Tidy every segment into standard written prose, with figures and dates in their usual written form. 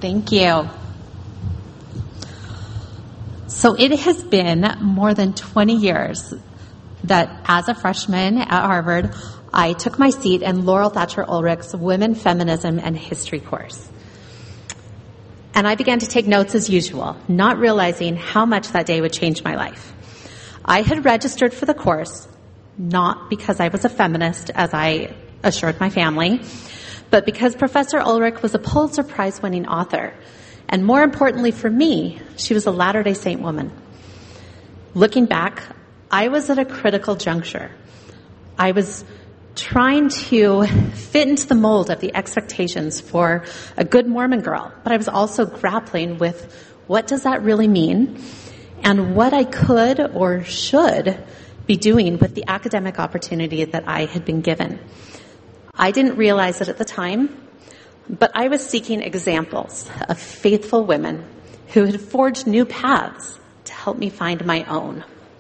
Thank you. So it has been more than 20 years that as a freshman at Harvard, I took my seat in Laurel Thatcher Ulrich's Women, Feminism, and History course. And I began to take notes as usual, not realizing how much that day would change my life. I had registered for the course, not because I was a feminist, as I assured my family, but because Professor Ulrich was a Pulitzer Prize-winning author. And more importantly for me, she was a Latter-day Saint woman. Looking back, I was at a critical juncture. I was trying to fit into the mold of the expectations for a good Mormon girl, but I was also grappling with what does that really mean and what I could or should be doing with the academic opportunity that I had been given. I didn't realize it at the time, but I was seeking examples of faithful women who had forged new paths to help me find my own.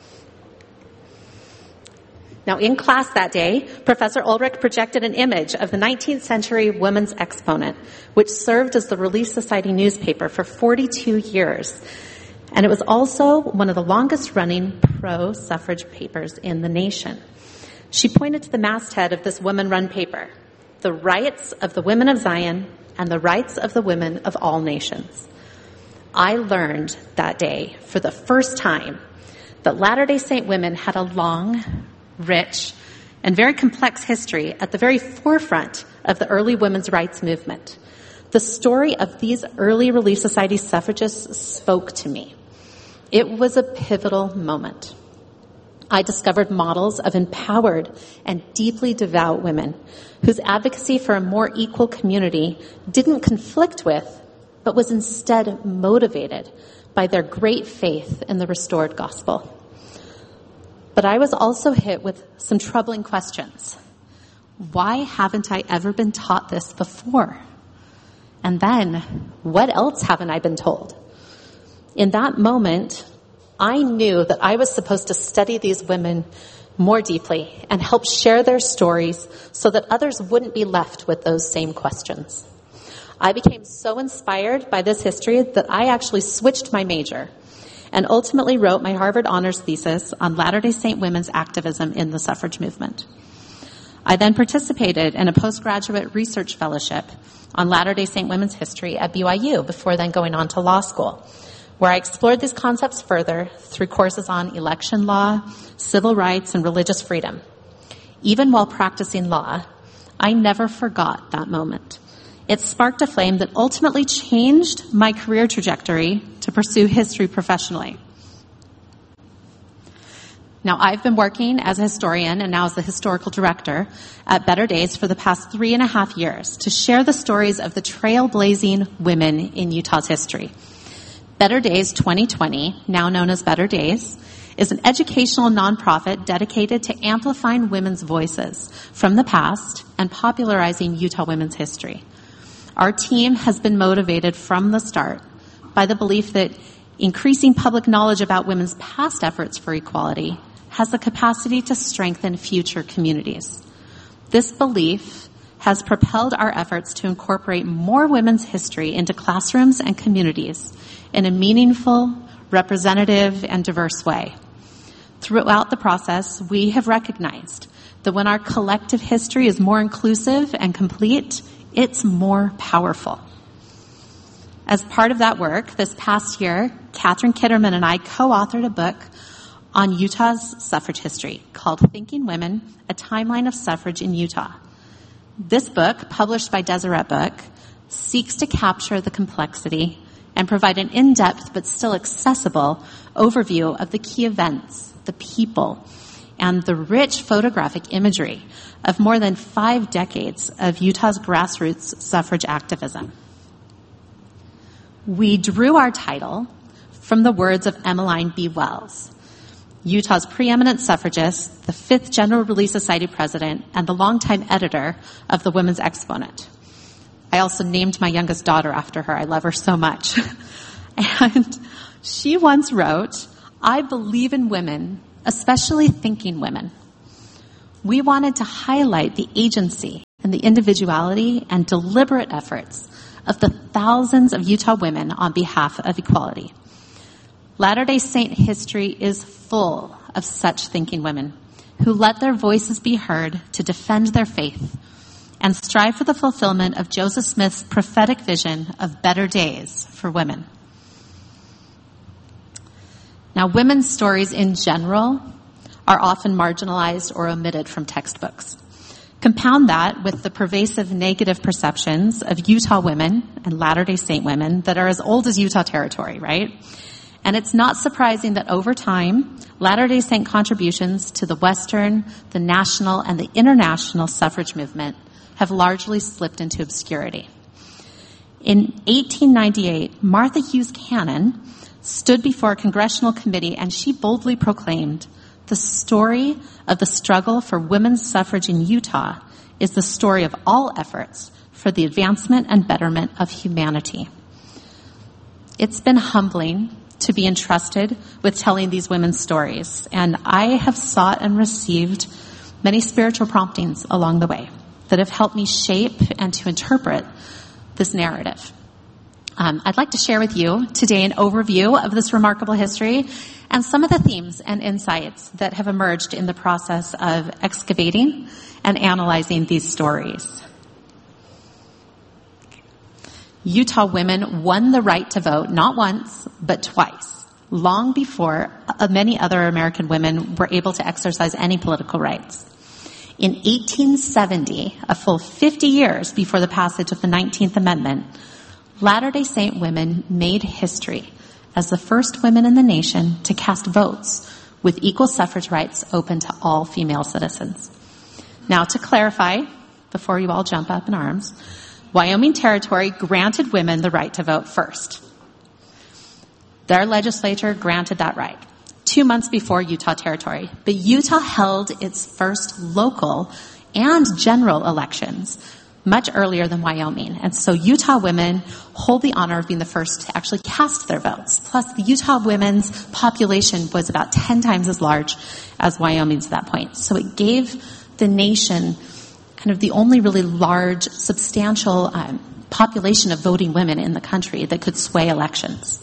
Now, in class that day, Professor Ulrich projected an image of the 19th century Women's Exponent, which served as the Relief Society newspaper for 42 years. And it was also one of the longest-running pro-suffrage papers in the nation. She pointed to the masthead of this women-run paper, "The rights of the women of Zion and the rights of the women of all nations." I learned that day, for the first time, that Latter-day Saint women had a long, rich, and very complex history at the very forefront of the early women's rights movement. The story of these early Relief Society suffragists spoke to me. It was a pivotal moment. I discovered models of empowered and deeply devout women whose advocacy for a more equal community didn't conflict with, but was instead motivated by their great faith in the restored gospel. But I was also hit with some troubling questions. Why haven't I ever been taught this before? And then, what else haven't I been told? In that moment, I knew that I was supposed to study these women more deeply and help share their stories so that others wouldn't be left with those same questions. I became so inspired by this history that I actually switched my major and ultimately wrote my Harvard honors thesis on Latter-day Saint women's activism in the suffrage movement. I then participated in a postgraduate research fellowship on Latter-day Saint women's history at BYU before then going on to law school, where I explored these concepts further through courses on election law, civil rights, and religious freedom. Even while practicing law, I never forgot that moment. It sparked a flame that ultimately changed my career trajectory to pursue history professionally. Now, I've been working as a historian and now as the historical director at Better Days for the past 3.5 years to share the stories of the trailblazing women in Utah's history. Better Days 2020, now known as Better Days, is an educational nonprofit dedicated to amplifying women's voices from the past and popularizing Utah women's history. Our team has been motivated from the start by the belief that increasing public knowledge about women's past efforts for equality has the capacity to strengthen future communities. This belief has propelled our efforts to incorporate more women's history into classrooms and communities in a meaningful, representative, and diverse way. Throughout the process, we have recognized that when our collective history is more inclusive and complete, it's more powerful. As part of that work, this past year, Catherine Kitterman and I co-authored a book on Utah's suffrage history called Thinking Women, A Timeline of Suffrage in Utah. This book, published by Deseret Book, seeks to capture the complexity and provide an in-depth but still accessible overview of the key events, the people, and the rich photographic imagery of more than 5 decades of Utah's grassroots suffrage activism. We drew our title from the words of Emmeline B. Wells, Utah's preeminent suffragist, the 5th General Relief Society president, and the longtime editor of the Women's Exponent. I also named my youngest daughter after her. I love her so much. And she once wrote, "I believe in women, especially thinking women." We wanted to highlight the agency and the individuality and deliberate efforts of the thousands of Utah women on behalf of equality. Latter-day Saint history is full of such thinking women who let their voices be heard to defend their faith and strive for the fulfillment of Joseph Smith's prophetic vision of better days for women. Now, women's stories in general are often marginalized or omitted from textbooks. Compound that with the pervasive negative perceptions of Utah women and Latter-day Saint women that are as old as Utah territory, right? And it's not surprising that over time, Latter-day Saint contributions to the Western, the national, and the international suffrage movement have largely slipped into obscurity. In 1898, Martha Hughes Cannon stood before a congressional committee and she boldly proclaimed, "The story of the struggle for women's suffrage in Utah is the story of all efforts for the advancement and betterment of humanity." It's been humbling to be entrusted with telling these women's stories, and I have sought and received many spiritual promptings along the way that have helped me shape and to interpret this narrative. I'd like to share with you today an overview of this remarkable history and some of the themes and insights that have emerged in the process of excavating and analyzing these stories. Utah women won the right to vote not once, but twice, long before many other American women were able to exercise any political rights. In 1870, a full 50 years before the passage of the 19th Amendment, Latter-day Saint women made history as the first women in the nation to cast votes with equal suffrage rights open to all female citizens. Now, to clarify, before you all jump up in arms, Wyoming Territory granted women the right to vote first. Their legislature granted that right 2 months before Utah Territory. But Utah held its first local and general elections much earlier than Wyoming. And so Utah women hold the honor of being the first to actually cast their votes. Plus, the Utah women's population was about 10 times as large as Wyoming's at that point. So it gave the nation kind of the only really large, substantial population of voting women in the country that could sway elections.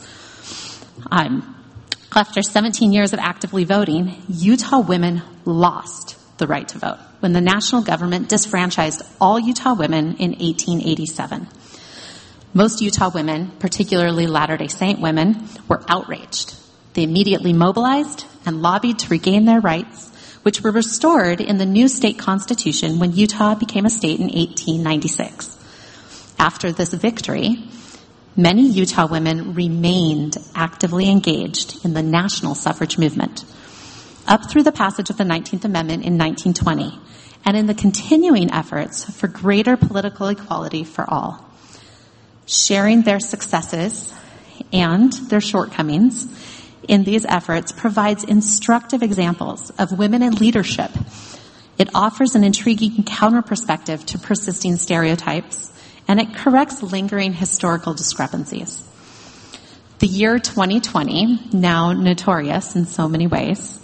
After 17 years of actively voting, Utah women lost the right to vote when the national government disfranchised all Utah women in 1887. Most Utah women, particularly Latter-day Saint women, were outraged. They immediately mobilized and lobbied to regain their rights, which were restored in the new state constitution when Utah became a state in 1896. After this victory, many Utah women remained actively engaged in the national suffrage movement, up through the passage of the 19th Amendment in 1920, and in the continuing efforts for greater political equality for all. Sharing their successes and their shortcomings in these efforts provides instructive examples of women in leadership. It offers an intriguing counter perspective to persisting stereotypes, and it corrects lingering historical discrepancies. The year 2020, now notorious in so many ways,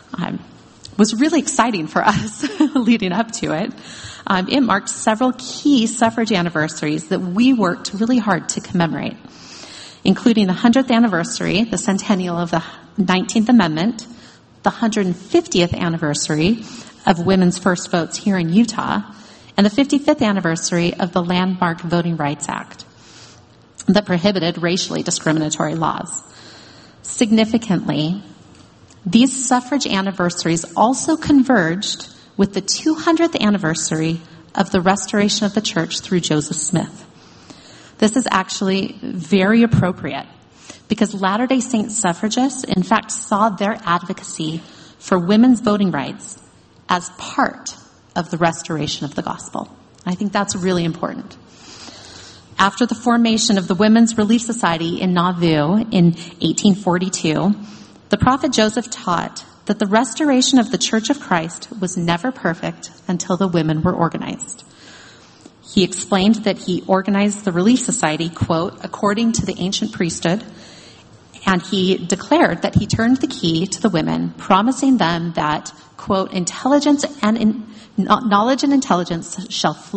was really exciting for us leading up to it. It marked several key suffrage anniversaries that we worked really hard to commemorate, including the 100th anniversary, the centennial of the 19th Amendment, the 150th anniversary of women's first votes here in Utah, and the 55th anniversary of the landmark Voting Rights Act that prohibited racially discriminatory laws. Significantly, these suffrage anniversaries also converged with the 200th anniversary of the restoration of the church through Joseph Smith. This is actually very appropriate because Latter-day Saint suffragists, in fact, saw their advocacy for women's voting rights as part of the restoration of the gospel. I think that's really important. After the formation of the Women's Relief Society in Nauvoo in 1842, the prophet Joseph taught that the restoration of the Church of Christ was never perfect until the women were organized. He explained that he organized the Relief Society, quote, according to the ancient priesthood, and he declared that he turned the key to the women, promising them that, quote, knowledge and intelligence shall flow